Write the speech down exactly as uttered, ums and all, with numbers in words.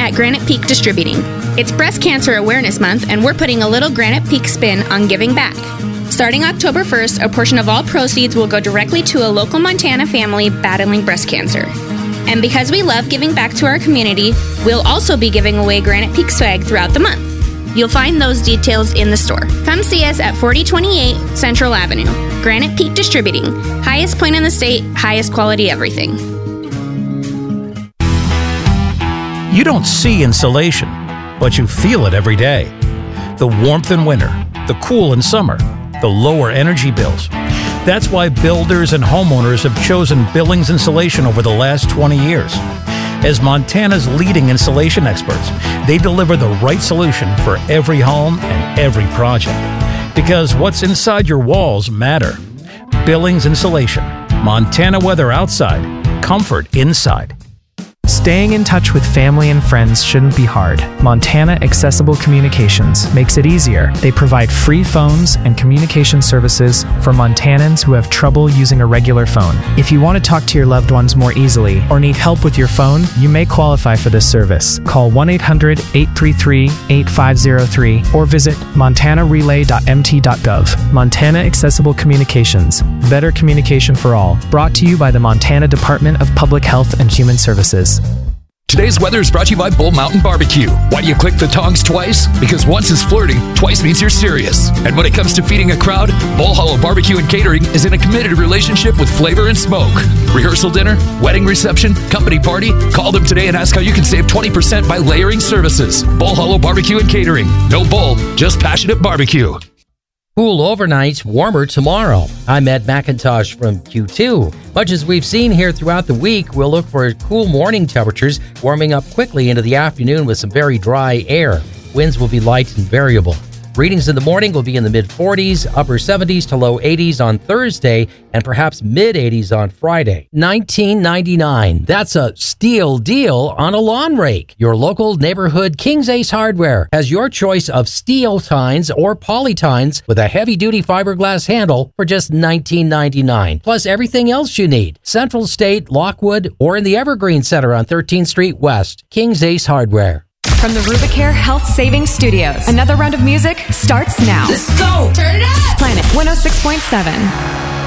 at Granite Peak Distributing. It's Breast Cancer Awareness Month, and we're putting a little Granite Peak spin on giving back. Starting October first, a portion of all proceeds will go directly to a local Montana family battling breast cancer. And because we love giving back to our community, we'll also be giving away Granite Peak swag throughout the month. You'll find those details in the store. Come see us at forty twenty-eight Central Avenue. Granite Peak Distributing. Highest point in the state, highest quality everything. You don't see insulation, but you feel it every day. The warmth in winter, the cool in summer, the lower energy bills. That's why builders and homeowners have chosen Billings Insulation over the last twenty years. As Montana's leading insulation experts, they deliver the right solution for every home and every project. Because what's inside your walls matter. Billings Insulation. Montana weather outside, comfort inside. Staying in touch with family and friends shouldn't be hard. Montana Accessible Communications makes it easier. They provide free phones and communication services for Montanans who have trouble using a regular phone. If you want to talk to your loved ones more easily or need help with your phone, you may qualify for this service. Call one eight hundred, eight three three, eight five zero three or visit montana relay dot m t dot gov. Montana Accessible Communications. Better communication for all. Brought to you by the Montana Department of Public Health and Human Services. Today's weather is brought to you by Bull Mountain Barbecue. Why do you click the tongs twice? Because once is flirting, twice means you're serious. And when it comes to feeding a crowd, Bull Hollow Barbecue and Catering is in a committed relationship with flavor and smoke. Rehearsal dinner, wedding reception, company party, call them today and ask how you can save twenty percent by layering services. Bull Hollow Barbecue and Catering. No bull, just passionate barbecue. Cool overnights, warmer tomorrow. I'm Ed McIntosh from Q two. Much as we've seen here throughout the week, we'll look for cool morning temperatures warming up quickly into the afternoon with some very dry air. Winds will be light and variable. Readings in the morning will be in the mid forties, upper seventies to low eighties on Thursday, and perhaps mid eighties on Friday. nineteen ninety-nine. That's a steal deal on a lawn rake. Your local neighborhood King's Ace Hardware has your choice of steel tines or poly tines with a heavy-duty fiberglass handle for just nineteen ninety-nine. Plus everything else you need. Central State, Lockwood, or in the Evergreen Center on thirteenth Street West. King's Ace Hardware. From the Rubicare Health Savings Studios, another round of music starts now. Let's go! Turn it up! Planet one oh six point seven.